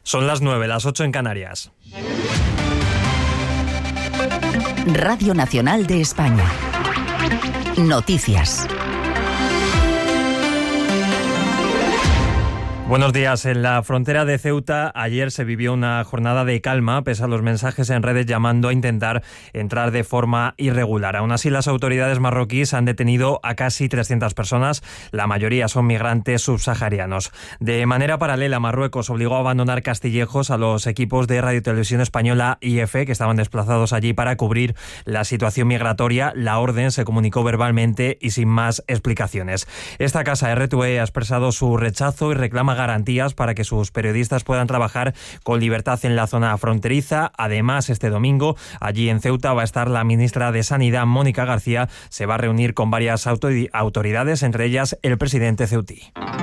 Son las 9, las 8 en Canarias. Radio Nacional de España. Noticias. Buenos días. En la frontera de Ceuta ayer se vivió una jornada de calma pese a los mensajes en redes llamando a intentar entrar de forma irregular. Aún así, las autoridades marroquíes han detenido a casi 300 personas. La mayoría son migrantes subsaharianos. De manera paralela, Marruecos obligó a abandonar Castillejos a los equipos de Radio Televisión Española y EFE que estaban desplazados allí para cubrir la situación migratoria. La orden se comunicó verbalmente y sin más explicaciones. Esta casa RTV ha expresado su rechazo y reclama garantías para que sus periodistas puedan trabajar con libertad en la zona fronteriza. Además, este domingo, allí en Ceuta, va a estar la ministra de Sanidad, Mónica García. Se va a reunir con varias autoridades, entre ellas el presidente ceutí.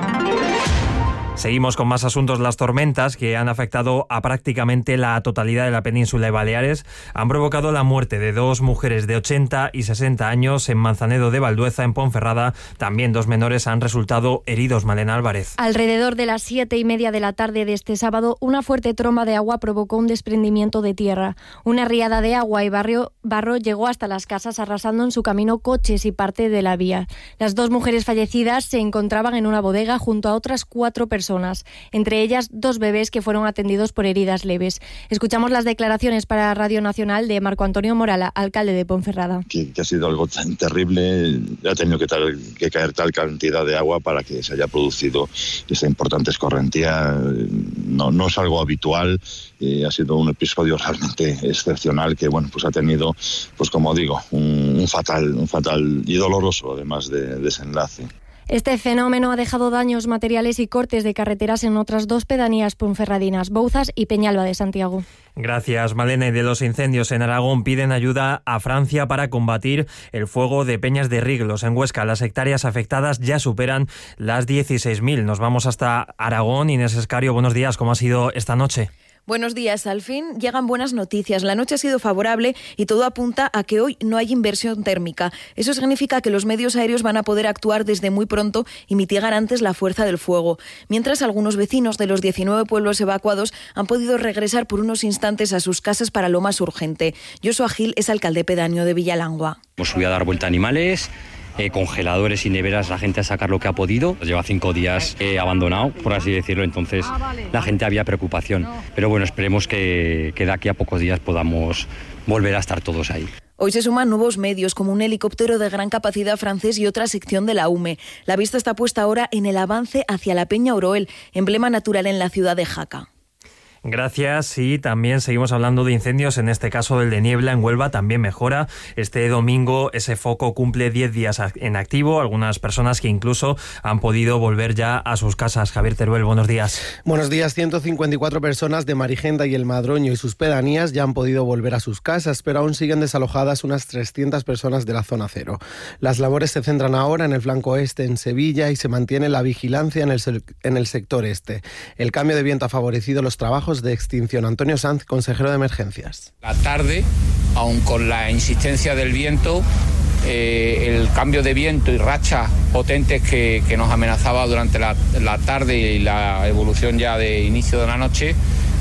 Seguimos con más asuntos. Las tormentas que han afectado a prácticamente la totalidad de la península de Baleares han provocado la muerte de 2 mujeres de 80 y 60 años en Manzanedo de Valdueza, en Ponferrada. También 2 menores han resultado heridos. Malena Álvarez. Alrededor de las 7:30 de la tarde de este sábado, una fuerte tromba de agua provocó un desprendimiento de tierra. Una riada de agua y barro llegó hasta las casas, arrasando en su camino coches y parte de la vía. Las 2 mujeres fallecidas se encontraban en una bodega junto a otras 4 personas, entre ellas 2 bebés que fueron atendidos por heridas leves. Escuchamos las declaraciones para Radio Nacional de Marco Antonio Morala, alcalde de Ponferrada. Que ha sido algo tan terrible, ha tenido que caer tal cantidad de agua para que se haya producido esta importante escorrentía. No es algo habitual, ha sido un episodio realmente excepcional que pues ha tenido, pues como digo, un fatal y doloroso además de desenlace. Este fenómeno ha dejado daños materiales y cortes de carreteras en otras 2 pedanías ponferradinas, Bouzas y Peñalba de Santiago. Gracias, Malena. De los incendios en Aragón piden ayuda a Francia para combatir el fuego de Peñas de Riglos. En Huesca, las hectáreas afectadas ya superan las 16.000. Nos vamos hasta Aragón. Inés Escario, buenos días. ¿Cómo ha sido esta noche? Buenos días. Al fin llegan buenas noticias. La noche ha sido favorable y todo apunta a que hoy no hay inversión térmica. Eso significa que los medios aéreos van a poder actuar desde muy pronto y mitigar antes la fuerza del fuego. Mientras, algunos vecinos de los 19 pueblos evacuados han podido regresar por unos instantes a sus casas para lo más urgente. Joshua Gil es alcalde pedáneo de Villalangua. Hemos subido a dar vuelta a animales, congeladores y neveras, la gente a sacar lo que ha podido. Lleva 5 días abandonado, por así decirlo, entonces la gente había preocupación. Pero bueno, esperemos que de aquí a pocos días podamos volver a estar todos ahí. Hoy se suman nuevos medios, como un helicóptero de gran capacidad francés y otra sección de la UME. La vista está puesta ahora en el avance hacia la Peña Oroel, emblema natural en la ciudad de Jaca. Gracias. Y también seguimos hablando de incendios, en este caso el de Niebla en Huelva también mejora. Este domingo ese foco cumple 10 días en activo, algunas personas que incluso han podido volver ya a sus casas. Javier Teruel, buenos días. Buenos días. 154 personas de Marigenda y El Madroño y sus pedanías ya han podido volver a sus casas, pero aún siguen desalojadas unas 300 personas de la zona cero. Las labores se centran ahora en el flanco oeste, en Sevilla, y se mantiene la vigilancia en el sector este. El cambio de viento ha favorecido los trabajos de extinción. Antonio Sanz, consejero de Emergencias. La tarde, aun con la insistencia del viento, el cambio de viento y rachas potentes que nos amenazaba durante la tarde y la evolución ya de inicio de la noche,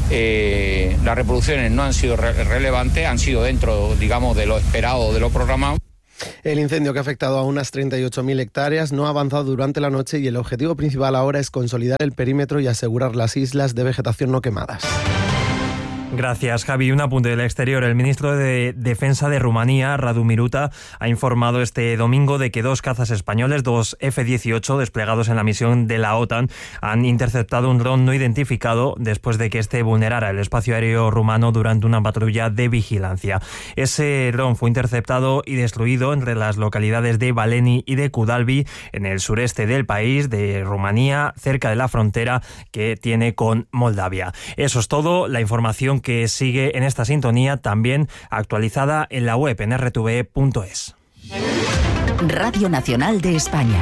las reproducciones no han sido relevantes, han sido dentro, digamos, de lo esperado, de lo programado. El incendio, que ha afectado a unas 38.000 hectáreas, no ha avanzado durante la noche y el objetivo principal ahora es consolidar el perímetro y asegurar las islas de vegetación no quemadas. Gracias, Javi. Un apunte del exterior. El ministro de Defensa de Rumanía, Radu Miruta, ha informado este domingo de que 2 cazas españoles, 2 F-18 desplegados en la misión de la OTAN, han interceptado un dron no identificado después de que este vulnerara el espacio aéreo rumano durante una patrulla de vigilancia. Ese dron fue interceptado y destruido entre las localidades de Valeni y de Kudalbi, en el sureste del país, de Rumanía, cerca de la frontera que tiene con Moldavia. Eso es todo. La información que sigue en esta sintonía, también actualizada en la web en rtve.es. Radio Nacional de España.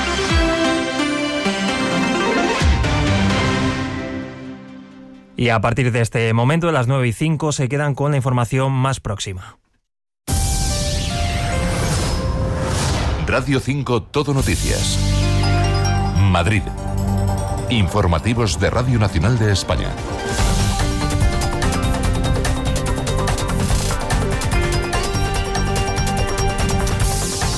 Y a partir de este momento, de las 9:05, se quedan con la información más próxima. Radio 5 Todo Noticias. Madrid. Informativos de Radio Nacional de España.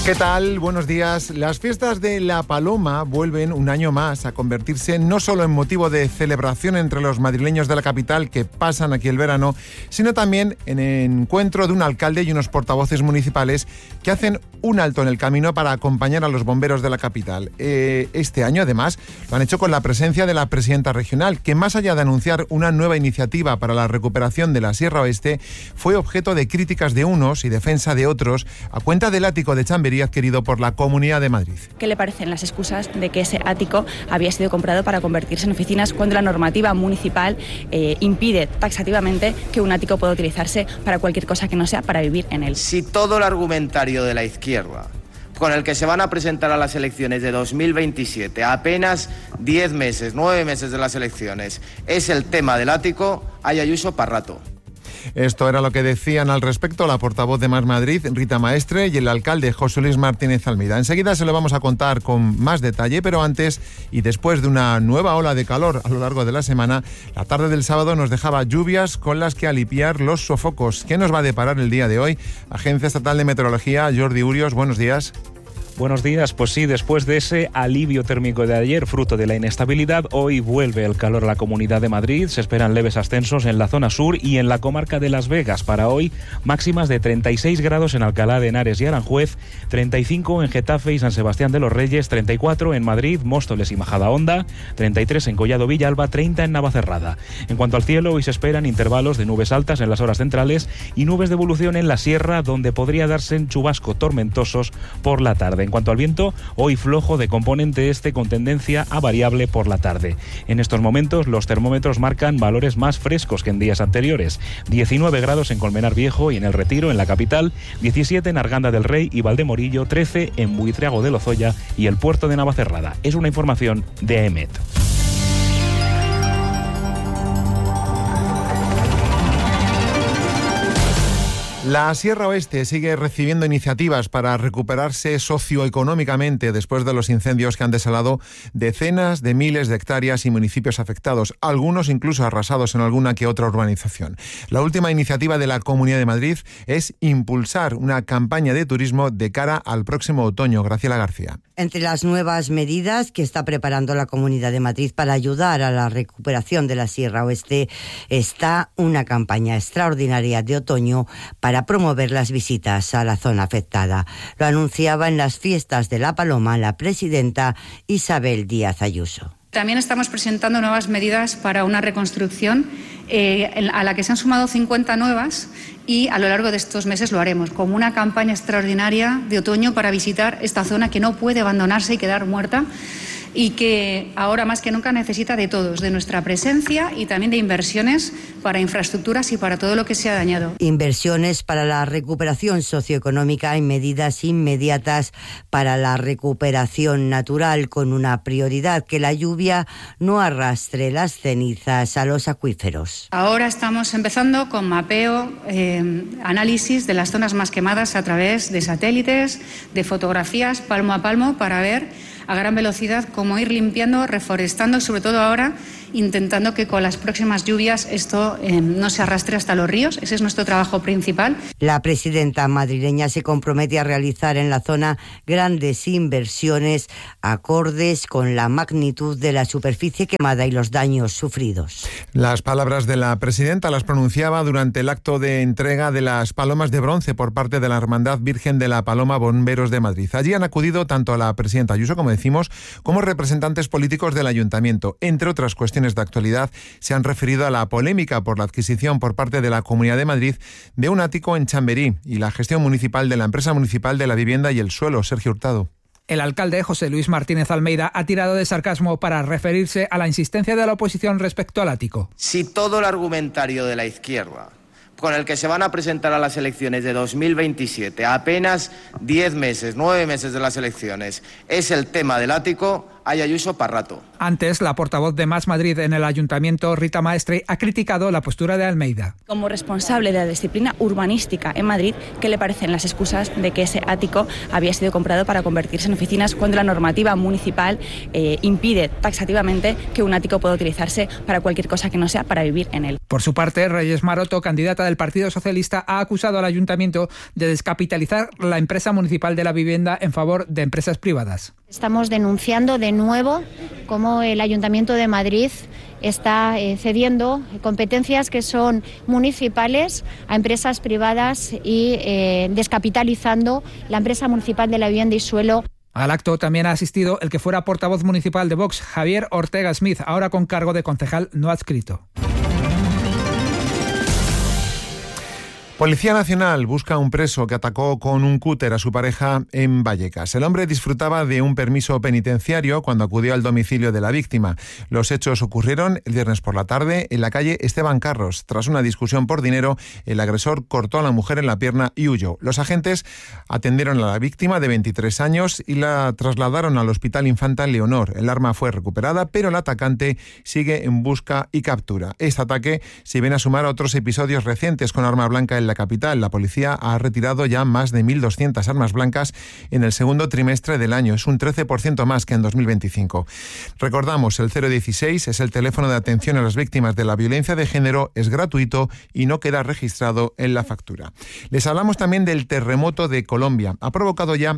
¿Qué tal? Buenos días. Las fiestas de La Paloma vuelven un año más a convertirse no solo en motivo de celebración entre los madrileños de la capital que pasan aquí el verano, sino también en encuentro de un alcalde y unos portavoces municipales que hacen un alto en el camino para acompañar a los bomberos de la capital. Este año, además, lo han hecho con la presencia de la presidenta regional, que más allá de anunciar una nueva iniciativa para la recuperación de la Sierra Oeste, fue objeto de críticas de unos y defensa de otros a cuenta del ático de Chamberí adquirido por la Comunidad de Madrid. ¿Qué le parecen las excusas de que ese ático había sido comprado para convertirse en oficinas cuando la normativa municipal impide taxativamente que un ático pueda utilizarse para cualquier cosa que no sea para vivir en él? Si todo el argumentario de la izquierda con el que se van a presentar a las elecciones de 2027, apenas 10 meses, 9 meses de las elecciones, es el tema del ático, hay Ayuso para rato. Esto era lo que decían al respecto la portavoz de Más Madrid, Rita Maestre, y el alcalde José Luis Martínez Almeida. Enseguida se lo vamos a contar con más detalle, pero antes, y después de una nueva ola de calor a lo largo de la semana, la tarde del sábado nos dejaba lluvias con las que aliviar los sofocos. ¿Qué nos va a deparar el día de hoy? Agencia Estatal de Meteorología, Jordi Urios, buenos días. Buenos días, pues sí, después de ese alivio térmico de ayer, fruto de la inestabilidad, hoy vuelve el calor a la Comunidad de Madrid. Se esperan leves ascensos en la zona sur y en la comarca de Las Vegas. Para hoy, máximas de 36 grados en Alcalá de Henares y Aranjuez, 35 en Getafe y San Sebastián de los Reyes, 34 en Madrid, Móstoles y Majadahonda, 33 en Collado Villalba, 30 en Navacerrada. En cuanto al cielo, hoy se esperan intervalos de nubes altas en las horas centrales y nubes de evolución en la sierra, donde podría darse en chubascos tormentosos por la tarde. En cuanto al viento, hoy flojo de componente este con tendencia a variable por la tarde. En estos momentos los termómetros marcan valores más frescos que en días anteriores. 19 grados en Colmenar Viejo y en El Retiro, en la capital, 17 en Arganda del Rey y Valdemorillo, 13 en Buitriago de Lozoya y el puerto de Navacerrada. Es una información de EMET. La Sierra Oeste sigue recibiendo iniciativas para recuperarse socioeconómicamente después de los incendios que han desolado decenas de miles de hectáreas y municipios afectados, algunos incluso arrasados en alguna que otra urbanización. La última iniciativa de la Comunidad de Madrid es impulsar una campaña de turismo de cara al próximo otoño. Graciela García. Entre las nuevas medidas que está preparando la Comunidad de Madrid para ayudar a la recuperación de la Sierra Oeste está una campaña extraordinaria de otoño para promover las visitas a la zona afectada. Lo anunciaba en las fiestas de La Paloma la presidenta Isabel Díaz Ayuso. También estamos presentando nuevas medidas para una reconstrucción a la que se han sumado 50 nuevas y a lo largo de estos meses lo haremos como una campaña extraordinaria de otoño para visitar esta zona que no puede abandonarse y quedar muerta y que ahora más que nunca necesita de todos, de nuestra presencia y también de inversiones para infraestructuras y para todo lo que se ha dañado. Inversiones para la recuperación socioeconómica y medidas inmediatas para la recuperación natural, con una prioridad: que la lluvia no arrastre las cenizas a los acuíferos. Ahora estamos empezando con mapeo, análisis de las zonas más quemadas a través de satélites, de fotografías palmo a palmo, para ver a gran velocidad cómo ir limpiando, reforestando, sobre todo ahora intentando que con las próximas lluvias esto no se arrastre hasta los ríos. Ese es nuestro trabajo principal. La presidenta madrileña se compromete a realizar en la zona grandes inversiones acordes con la magnitud de la superficie quemada y los daños sufridos. Las palabras de la presidenta las pronunciaba durante el acto de entrega de las palomas de bronce por parte de la Hermandad Virgen de la Paloma Bomberos de Madrid. Allí han acudido tanto la presidenta Ayuso, como decimos, como representantes políticos del ayuntamiento. Entre otras cuestiones de actualidad, se han referido a la polémica por la adquisición por parte de la Comunidad de Madrid de un ático en Chamberí y la gestión municipal de la empresa municipal de la vivienda y el suelo. Sergio Hurtado. El alcalde José Luis Martínez Almeida ha tirado de sarcasmo para referirse a la insistencia de la oposición respecto al ático. Si todo el argumentario de la izquierda con el que se van a presentar a las elecciones de 2027, apenas 10 meses, 9 meses de las elecciones, es el tema del ático, hay Ayuso para rato. Antes, la portavoz de Más Madrid en el Ayuntamiento, Rita Maestre, ha criticado la postura de Almeida. Como responsable de la disciplina urbanística en Madrid, ¿qué le parecen las excusas de que ese ático había sido comprado para convertirse en oficinas cuando la normativa municipal impide taxativamente que un ático pueda utilizarse para cualquier cosa que no sea para vivir en él? Por su parte, Reyes Maroto, candidata del Partido Socialista, ha acusado al Ayuntamiento de descapitalizar la empresa municipal de la vivienda en favor de empresas privadas. Estamos denunciando de nuevo cómo el Ayuntamiento de Madrid está cediendo competencias que son municipales a empresas privadas y descapitalizando la empresa municipal de la vivienda y suelo. Al acto también ha asistido el que fuera portavoz municipal de Vox, Javier Ortega Smith, ahora con cargo de concejal no adscrito. Policía Nacional busca a un preso que atacó con un cúter a su pareja en Vallecas. El hombre disfrutaba de un permiso penitenciario cuando acudió al domicilio de la víctima. Los hechos ocurrieron el viernes por la tarde en la calle Esteban Carros. Tras una discusión por dinero, el agresor cortó a la mujer en la pierna y huyó. Los agentes atendieron a la víctima de 23 años y la trasladaron al Hospital Infanta Leonor. El arma fue recuperada, pero el atacante sigue en busca y captura. Este ataque se viene a sumar a otros episodios recientes con arma blanca en la capital. La policía ha retirado ya más de 1.200 armas blancas en el segundo trimestre del año. Es un 13% más que en 2025. Recordamos, el 016 es el teléfono de atención a las víctimas de la violencia de género, es gratuito y no queda registrado en la factura. Les hablamos también del terremoto de Colombia. Ha provocado ya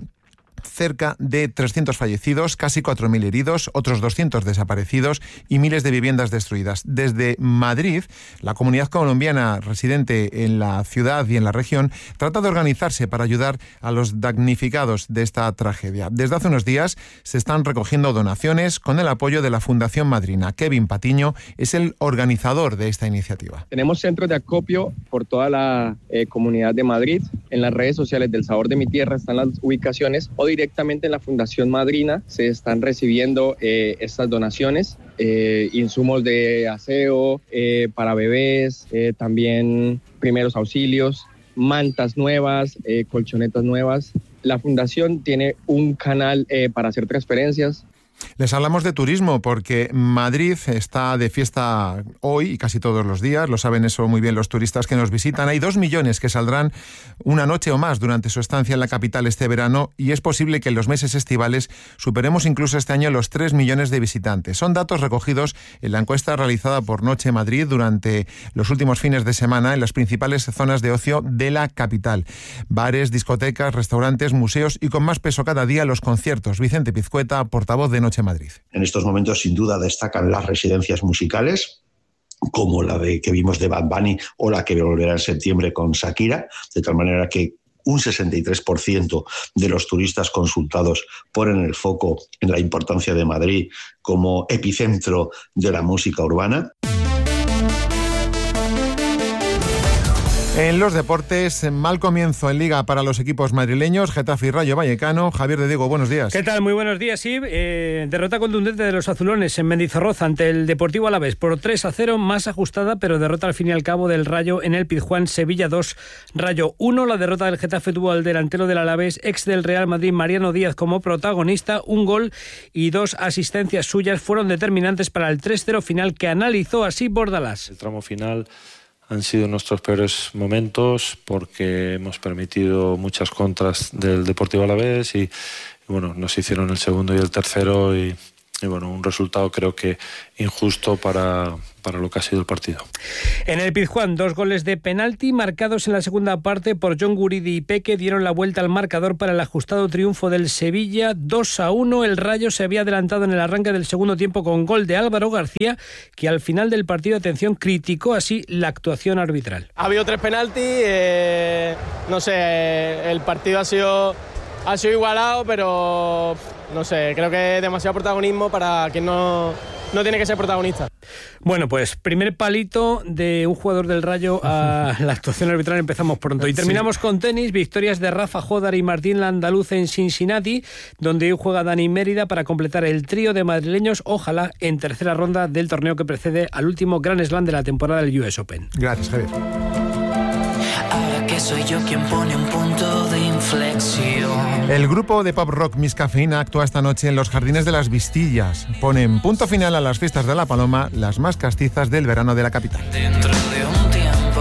cerca de 300 fallecidos, casi 4.000 heridos, otros 200 desaparecidos y miles de viviendas destruidas. Desde Madrid, la comunidad colombiana residente en la ciudad y en la región trata de organizarse para ayudar a los damnificados de esta tragedia. Desde hace unos días se están recogiendo donaciones con el apoyo de la Fundación Madrina. Kevin Patiño es el organizador de esta iniciativa. Tenemos centros de acopio por toda la comunidad de Madrid. En las redes sociales del Sabor de mi Tierra están las ubicaciones, o directamente en la Fundación Madrina se están recibiendo estas donaciones, insumos de aseo para bebés, también primeros auxilios, mantas nuevas, colchonetas nuevas. La Fundación tiene un canal para hacer transferencias. Les hablamos de turismo porque Madrid está de fiesta hoy y casi todos los días, lo saben eso muy bien los turistas que nos visitan. Hay 2 millones que saldrán una noche o más durante su estancia en la capital este verano y es posible que en los meses estivales superemos incluso este año los 3 millones de visitantes. Son datos recogidos en la encuesta realizada por Noche Madrid durante los últimos fines de semana en las principales zonas de ocio de la capital. Bares, discotecas, restaurantes, museos y con más peso cada día los conciertos. Vicente Pizcueta, portavoz de Noche Madrid. En estos momentos sin duda destacan las residencias musicales, como la que vimos de Bad Bunny o la que volverá en septiembre con Shakira, de tal manera que un 63% de los turistas consultados ponen el foco en la importancia de Madrid como epicentro de la música urbana. En los deportes, mal comienzo en Liga para los equipos madrileños, Getafe y Rayo Vallecano. Javier de Diego, buenos días. ¿Qué tal? Muy buenos días, sí. Derrota contundente de los azulones en Mendizorroza ante el Deportivo Alavés por 3-0, más ajustada, pero derrota al fin y al cabo del Rayo en el Pizjuán. Sevilla 2, Rayo 1. La derrota del Getafe tuvo al delantero del Alavés, ex del Real Madrid, Mariano Díaz, como protagonista. Un gol y 2 asistencias suyas fueron determinantes para el 3-0 final que analizó así Bordalás. El tramo final han sido nuestros peores momentos porque hemos permitido muchas contras del Deportivo Alavés y bueno, nos hicieron el segundo y el tercero y bueno, un resultado creo que injusto para lo que ha sido el partido. En el Pizjuán, 2 goles de penalti marcados en la segunda parte por John Guridi y Peque dieron la vuelta al marcador para el ajustado triunfo del Sevilla 2-1. El Rayo se había adelantado en el arranque del segundo tiempo con gol de Álvaro García, que al final del partido, atención, criticó así la actuación arbitral. Ha habido 3 penaltis, no sé, el partido ha sido igualado, pero no sé, creo que es demasiado protagonismo para quien no tiene que ser protagonista. Bueno, pues primer palito de un jugador del Rayo a la actuación arbitral. Empezamos pronto. Y terminamos con tenis. Victorias de Rafa Jódar y Martín Landaluz en Cincinnati, donde hoy juega Dani Mérida para completar el trío de madrileños, ojalá en tercera ronda del torneo que precede al último Grand Slam de la temporada del US Open. Gracias, Javier. que soy yo quien pone un punto de inflexión. El grupo de pop rock Miss Cafeína actúa esta noche en los Jardines de las Vistillas. Ponen punto final a las fiestas de La Paloma, las más castizas del verano de la capital. Dentro de un tiempo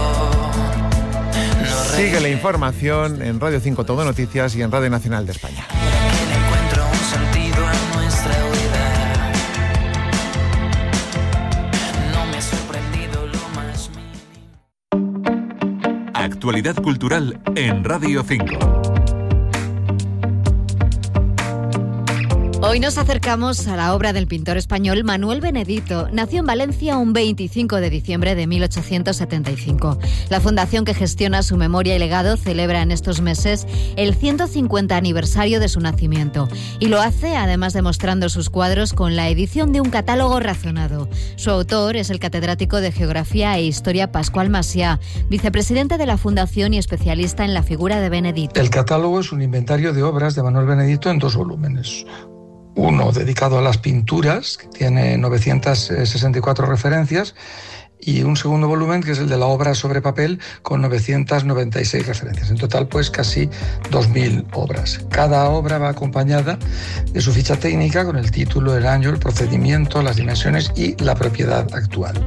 Sigue la información en Radio 5 Todo Noticias y en Radio Nacional de España. encuentro un sentido a nuestra vida. No me ha sorprendido lo más mínimo. Actualidad cultural en Radio 5. Hoy nos acercamos a la obra del pintor español Manuel Benedito. Nació en Valencia un 25 de diciembre de 1875. La fundación que gestiona su memoria y legado celebra en estos meses el 150 aniversario de su nacimiento. Y lo hace además demostrando sus cuadros con la edición de un catálogo razonado. Su autor es el catedrático de Geografía e Historia Pascual Macià, vicepresidente de la fundación y especialista en la figura de Benedito. El catálogo es un inventario de obras de Manuel Benedito en 2 volúmenes. Uno dedicado a las pinturas, que tiene 964 referencias, y un segundo volumen, que es el de la obra sobre papel, con 996 referencias. En total, pues casi 2.000 obras. Cada obra va acompañada de su ficha técnica con el título, el año, el procedimiento, las dimensiones y la propiedad actual.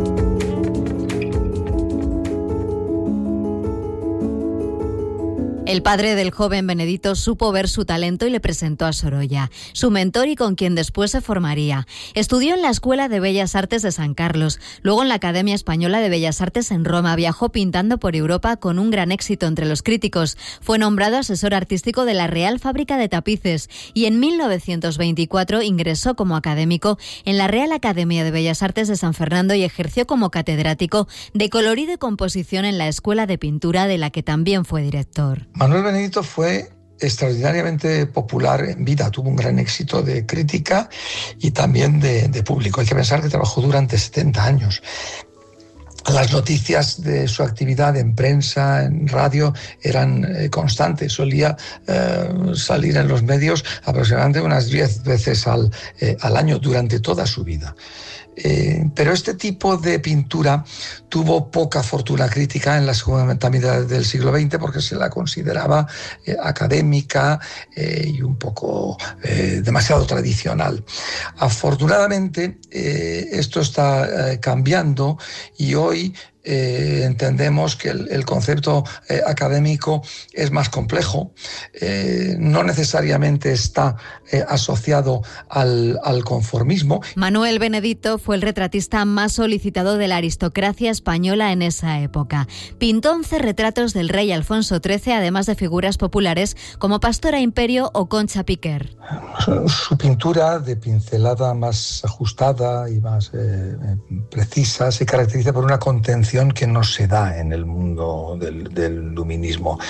El padre del joven Benedito supo ver su talento y le presentó a Sorolla, su mentor y con quien después se formaría. Estudió en la Escuela de Bellas Artes de San Carlos, luego en la Academia Española de Bellas Artes en Roma. Viajó pintando por Europa con un gran éxito entre los críticos. Fue nombrado asesor artístico de la Real Fábrica de Tapices y en 1924 ingresó como académico en la Real Academia de Bellas Artes de San Fernando y ejerció como catedrático de colorido y composición en la Escuela de Pintura, de la que también fue director. Manuel Benedito fue extraordinariamente popular en vida, tuvo un gran éxito de crítica y también de público. Hay que pensar que trabajó durante 70 años. Las noticias de su actividad en prensa, en radio, eran constantes. Solía salir en los medios aproximadamente unas 10 veces al año durante toda su vida. Pero este tipo de pintura tuvo poca fortuna crítica en la segunda mitad del siglo XX porque se la consideraba académica y un poco demasiado tradicional. Afortunadamente, esto está cambiando y hoy entendemos que el concepto académico es más complejo, no necesariamente está asociado al conformismo. Manuel Benedito fue el retratista más solicitado de la aristocracia española en esa época. Pintó 11 retratos del rey Alfonso XIII, además de figuras populares como Pastora Imperio o Concha Piquer. Su pintura, de pincelada más ajustada y más precisa, se caracteriza por una contención que no se da en el mundo del luminismo.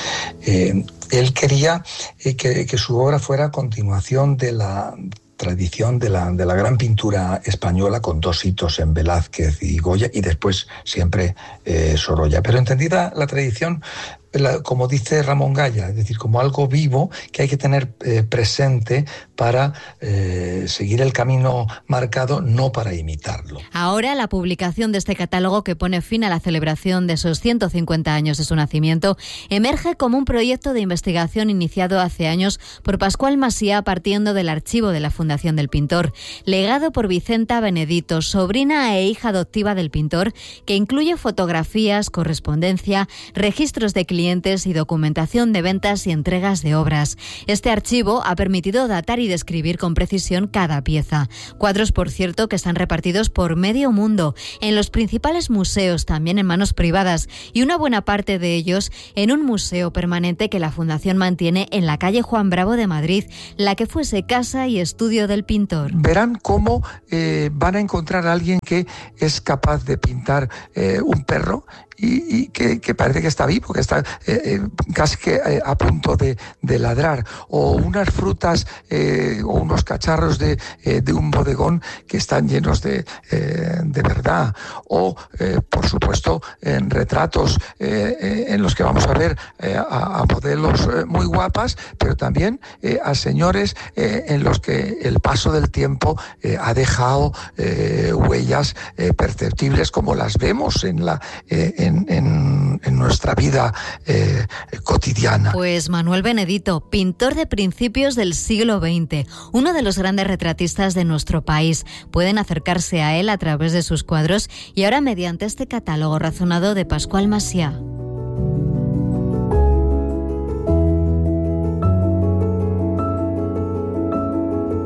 Él quería que su obra fuera continuación de la tradición de la gran pintura española, con 2 hitos en Velázquez y Goya, y después siempre Sorolla. Pero entendida la tradición, como dice Ramón Gaya, es decir, como algo vivo que hay que tener presente para seguir el camino marcado, no para imitarlo. Ahora la publicación de este catálogo, que pone fin a la celebración de esos 150 años de su nacimiento, emerge como un proyecto de investigación iniciado hace años por Pascual Macià, partiendo del archivo de la Fundación del Pintor, legado por Vicenta Benedito, sobrina e hija adoptiva del pintor, que incluye fotografías, correspondencia, registros de clientes y documentación de ventas y entregas de obras. Este archivo ha permitido datar y describir con precisión cada pieza. Cuadros, por cierto, que están repartidos por medio mundo, en los principales museos, también en manos privadas, y una buena parte de ellos en un museo permanente que la Fundación mantiene en la calle Juan Bravo de Madrid, la que fuese casa y estudio del pintor. Verán cómo van a encontrar a alguien que es capaz de pintar un perro y que parece que está vivo, que está casi que a punto de ladrar, o unas frutas o unos cacharros de un bodegón que están llenos de verdad, o por supuesto, retratos en los que vamos a ver a modelos muy guapas, pero también a señores en los que el paso del tiempo ha dejado huellas perceptibles, como las vemos en nuestra vida cotidiana. Pues Manuel Benedito, pintor de principios del siglo XX, uno de los grandes retratistas de nuestro país. Pueden acercarse a él a través de sus cuadros y ahora mediante este catálogo razonado de Pascual Macià.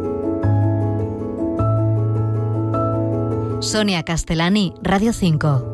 Sonia Castellani, Radio 5.